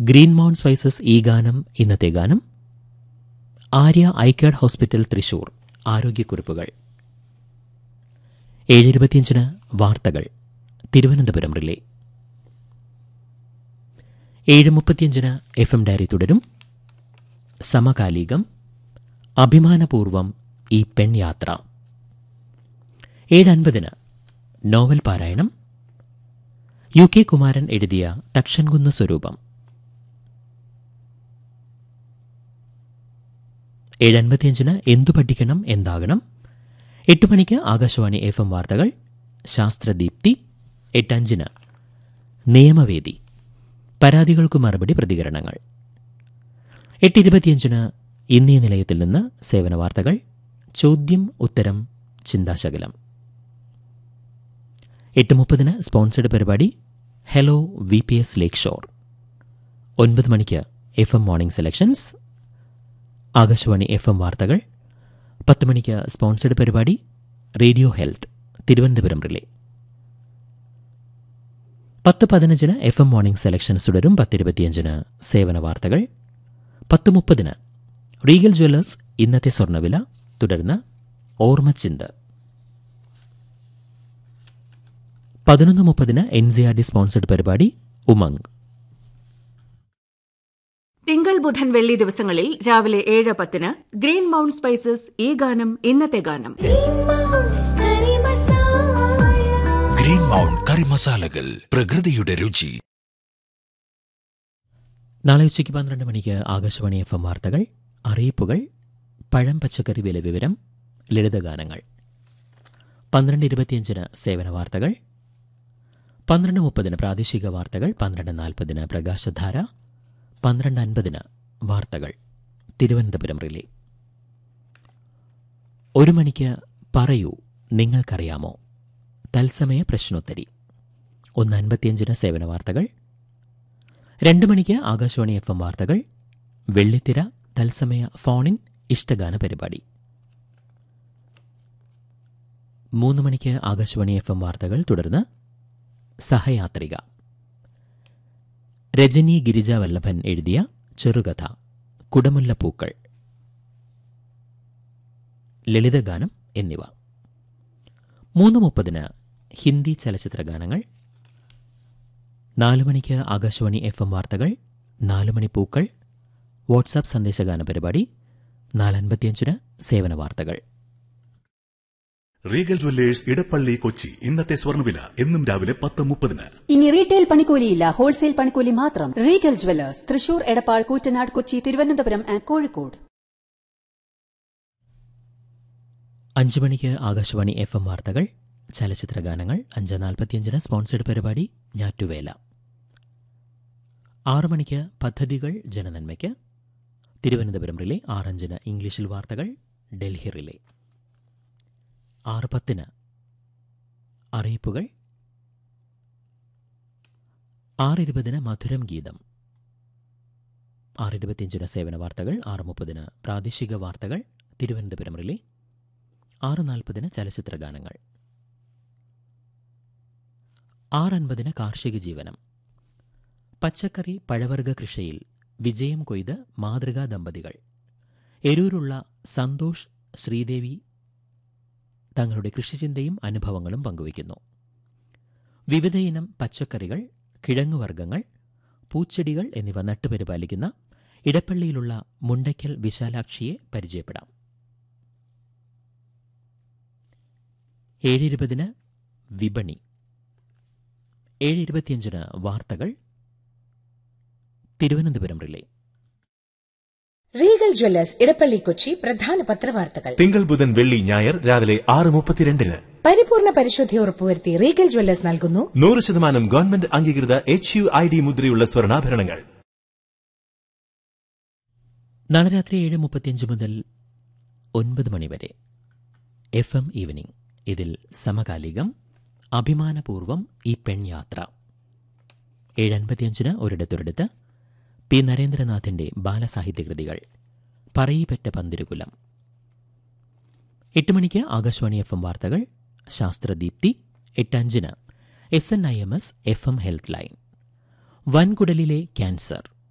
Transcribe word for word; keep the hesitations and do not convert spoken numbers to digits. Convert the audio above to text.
Green mount spices ഈ ഗാനം ഇന്നത്തെ ഗാനം. ആര്യ ഐക്കേഡ് ഹോസ്പിറ്റൽ തൃശൂർ ആരോഗ്യക്കുറിപ്പുകൾ. ഏഴ് ഇരുപത്തിയഞ്ചിന് വാർത്തകൾ തിരുവനന്തപുരം റിലേ. ഏഴ് മുപ്പത്തിയഞ്ചിന് എഫ് എം ഡയറി തുടരും. സമകാലികം അഭിമാനപൂർവം ഈ പെൺയാത്ര. ഏഴ് അൻപതിന് നോവൽ പാരായണം. യു കെ കുമാരൻ എഴുതിയ തക്ഷൻകുന്ന് സ്വരൂപം. ഏഴ് അൻപത്തിയഞ്ചിന് എന്തു പഠിക്കണം എന്താകണം. എട്ട് മണിക്ക് ആകാശവാണി എഫ് എം വാർത്തകൾ ശാസ്ത്രദീപ്തി. എട്ടഞ്ചിന് നിയമവേദി പരാതികൾക്കു മറുപടി പ്രതികരണങ്ങൾ. എട്ട് ഇരുപത്തിയഞ്ചിന് ഇന്നീ നിലയത്തിൽ നിന്ന് സേവന വാർത്തകൾ ചോദ്യം ഉത്തരം ചിന്താശകലം. എട്ട് മുപ്പതിന് സ്പോൺസർഡ് പരിപാടി ഹലോ വി പി എസ് ലേക്ക് ഷോർ. ഒൻപത് മണിക്ക് F M morning selections Akashvani F M വാർത്തകൾ. പത്ത് മണിക്ക് സ്പോൺസർഡ് പരിപാടി റേഡിയോ ഹെൽത്ത് തിരുവനന്തപുരം റിലേ. പത്ത് പതിനഞ്ചിന് എഫ് എം മോർണിംഗ് സെലക്ഷൻസ് തുടരും. പത്തിരുപത്തിയഞ്ചിന് സേവന വാർത്തകൾ. പത്ത് മുപ്പതിന് റീഗൽ ജ്വല്ലേഴ്സ് ഇന്നത്തെ സ്വർണ്ണവില തുടർന്ന് ഓർമ്മച്ചിന്ത്. പതിനൊന്ന് മുപ്പതിന് N C R D sponsored പരിപാടി ഉമംഗ്. തിങ്കൾ ബുധൻ വെള്ളി ദിവസങ്ങളിൽ രാവിലെ ഏഴ് പത്തിന് ഗ്രീൻ മൗണ്ട് സ്പൈസസ് ഈ ഗാനം ഇന്നത്തെ ഗാനം. ഗ്രീൻ മൗണ്ട് കറി മസാലകൾ പ്രകൃതിയുടെ രുചി. നാളെ ഉച്ചയ്ക്ക് പന്ത്രണ്ട് മണിക്ക് ആകാശവാണി എഫ് എം വാർത്തകൾ അറിയിപ്പുകൾ പഴം പച്ചക്കറി വില വിവരം ലളിതഗാനങ്ങൾ. പന്ത്രണ്ട് ഇരുപത്തിയഞ്ചിന് സേവന വാർത്തകൾ. പന്ത്രണ്ട് മുപ്പതിന് പ്രാദേശിക വാർത്തകൾ. പന്ത്രണ്ട് നാൽപ്പതിന് പ്രകാശധാര. പന്ത്രണ്ട് അൻപതിന് വാർത്തകൾ തിരുവനന്തപുരം റിലേ. ഒരു മണിക്ക് പറയൂ നിങ്ങൾക്കറിയാമോ തത്സമയ പ്രശ്നോത്തരി. ഒന്ന് അൻപത്തിയഞ്ചിന് സേവന വാർത്തകൾ. രണ്ട് മണിക്ക് ആകാശവാണി എഫ് എം വാർത്തകൾ വെള്ളിത്തിര തത്സമയ ഫോണിൻ ഇഷ്ടഗാന പരിപാടി. മൂന്ന് മണിക്ക് ആകാശവാണി എഫ് എം വാർത്തകൾ തുടർന്ന് സഹയാത്രിക. രജനി ഗിരിജ വല്ലഭൻ എഴുതിയ ചെറുകഥ കുടമുല്ലപ്പൂക്കൾ, ലളിതഗാനം എന്നിവ. മൂന്ന് മുപ്പതിന് ഹിന്ദി ചലച്ചിത്രഗാനങ്ങൾ. നാലു മണിക്ക് ആകാശവാണി എഫ് എം വാർത്തകൾ നാലുമണി പൂക്കൾ വാട്സാപ്പ് സന്ദേശഗാന പരിപാടി. നാലൻപത്തിയഞ്ചിന് സേവന വാർത്തകൾ. റീഗൽ ജ്വല്ലേഴ്സ് ഇടപ്പള്ളി കൊച്ചി ഇന്നത്തെ സ്വർണ്ണവില എന്നും രാവിലെ പത്ത് മുപ്പതിന്. ഇനി റീറ്റെയിൽ പണിക്കൂലിയില്ല, ഹോൾസെയിൽ പണിക്കൂലി മാത്രം. Regal Jewellers Thrissur, Edappal, Koottanad, Kochi, Thiruvananthapuram and Kozhikode. അഞ്ചു മണിക്ക് ആകാശവാണി എഫ് എം വാർത്തകൾ ചലച്ചിത്രഗാനങ്ങൾ. അഞ്ച് നാൽപ്പത്തിയഞ്ചിന് സ്പോൺസേഡ് പരിപാടി ഞാറ്റുവേല. ആറു മണിക്ക് പദ്ധതികൾ ജനനന്മയ്ക്ക് തിരുവനന്തപുരം റിലേ. ആറഞ്ചിന് ഇംഗ്ലീഷിൽ വാർത്തകൾ ഡൽഹി റിലേ. ആറ് പത്തിന് അറിയിപ്പുകൾ. ആറിരുപതിന് മധുരം ഗീതം. ആറിരുപത്തിയഞ്ചിന് സേവന വാർത്തകൾ. ആറ് മുപ്പതിന് പ്രാദേശിക വാർത്തകൾ തിരുവനന്തപുരം റിലേ. ആറ് നാൽപ്പതിന് ചലച്ചിത്രഗാനങ്ങൾ. ആറൻപതിന് കാർഷിക ജീവനം. പച്ചക്കറി പഴവർഗ കൃഷിയിൽ വിജയം കൊയ്ത് മാതൃകാ ദമ്പതികൾ എരൂരുള്ള സന്തോഷ് ശ്രീദേവി തങ്ങളുടെ കൃഷിചിന്തയും അനുഭവങ്ങളും പങ്കുവയ്ക്കുന്നു. വിവിധയിനം പച്ചക്കറികൾ, കിഴങ്ങുവർഗ്ഗങ്ങൾ, പൂച്ചെടികൾ എന്നിവ നട്ടുപരിപാലിക്കുന്ന ഇടപ്പള്ളിയിലുള്ള മുണ്ടയ്ക്കൽ വിശാലാക്ഷിയെ പരിചയപ്പെടാം. ഏഴിരുപതിന് വിപണി. ഏഴ് ഇരുപത്തിയഞ്ചിന് വാർത്തകൾ Thiruvananthapuram relay. Regal Jewellers Edappally Kochi പ്രധാന പത്രവാർത്തകൾ തിങ്കൾ ബുധൻ വെള്ളി ഞായർ രാവിലെ ആറ് മുപ്പത്തിരണ്ടിന്. പരിപൂർണ പരിശുദ്ധി ഉറപ്പുവരുത്തി റീഗൽ ജ്വല്ലേഴ്സ് നൽകുന്നു നൂറ് ശതമാനം ഗവൺമെന്റ് അംഗീകൃത എച്ച് യു ഐ ഡി മുദ്രയുള്ള സ്വർണ്ണാഭരണങ്ങൾ. നാളെ രാത്രി ഏഴ് മുപ്പത്തിയഞ്ച് മുതൽ ഒൻപത് മണിവരെ എഫ് എം ഈവനിംഗ്. ഇതിൽ സമകാലികം അഭിമാനപൂർവം ഈ പെൺയാത്ര. ഏഴ് അൻപത്തിയഞ്ചിന് ഒരിടത്തൊരിടത്ത് പി നരേന്ദ്രനാഥിന്റെ ബാലസാഹിത്യകൃതികൾ പറയിപ്പറ്റ പന്തിരുകുലം. എട്ട് മണിക്ക് ആകാശവാണി എഫ് എം വാർത്തകൾ ശാസ്ത്രദീപ്തി. എട്ടഞ്ചിന് S N I M S F M health line. വൻകുടലിലെ cancer